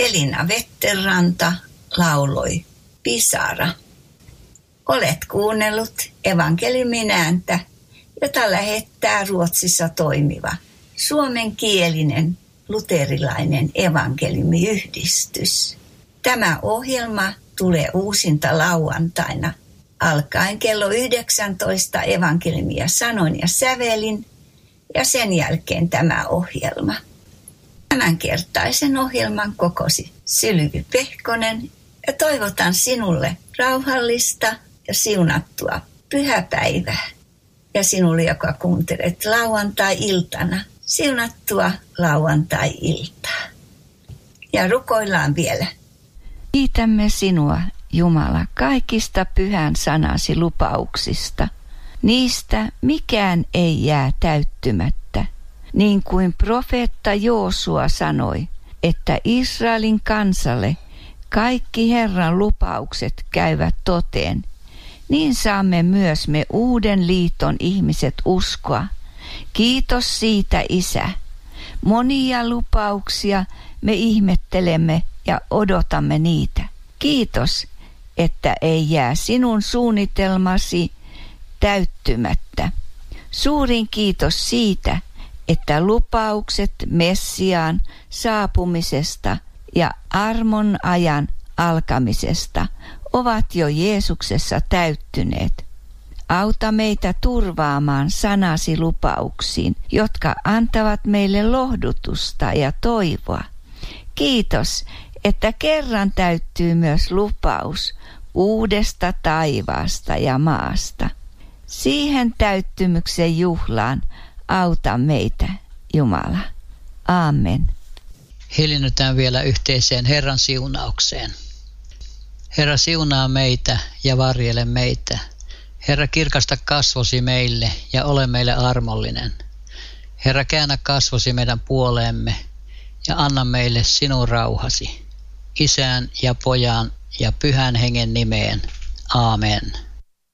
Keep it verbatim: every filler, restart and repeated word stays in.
Elina Vetterranta lauloi Pisara. Olet kuunnellut evankeliumin ääntä, jota lähettää Ruotsissa toimiva suomenkielinen luterilainen evankeliumiyhdistys. Tämä ohjelma tulee uusinta lauantaina alkaen kello yhdeksäntoista evankeliumia sanoin ja sävelin ja sen jälkeen tämä ohjelma. Tämänkertaisen ohjelman kokosi Sylvy Pehkonen ja toivotan sinulle rauhallista ja siunattua pyhäpäivää. Ja sinulle, joka kuuntelet lauantai-iltana, siunattua lauantai-iltaa. Ja rukoillaan vielä. Kiitämme sinua, Jumala, kaikista pyhän sanasi lupauksista. Niistä mikään ei jää täyttymättä. Niin kuin profeetta Joosua sanoi, että Israelin kansalle kaikki Herran lupaukset käyvät toteen, niin saamme myös me uuden liiton ihmiset uskoa. Kiitos siitä, Isä. Monia lupauksia me ihmettelemme ja odotamme niitä. Kiitos, että ei jää sinun suunnitelmasi täyttymättä. Suurin kiitos siitä, että lupaukset Messiaan saapumisesta ja armon ajan alkamisesta ovat jo Jeesuksessa täyttyneet. Auta meitä turvaamaan sanasi lupauksiin, jotka antavat meille lohdutusta ja toivoa. Kiitos, että kerran täyttyy myös lupaus uudesta taivaasta ja maasta. Siihen täyttymyksen juhlaan auta meitä, Jumala. Aamen. Hiljennytään vielä yhteiseen Herran siunaukseen. Herra, siunaa meitä ja varjele meitä. Herra, kirkasta kasvosi meille ja ole meille armollinen. Herra, käännä kasvosi meidän puoleemme ja anna meille sinun rauhasi. Isän ja Pojan ja Pyhän Hengen nimeen. Aamen.